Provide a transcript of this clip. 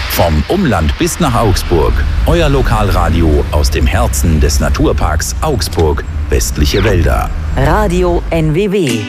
Vom Umland bis nach Augsburg. Euer Lokalradio aus dem Herzen des Naturparks Augsburg. Westliche Wälder. Radio NWW.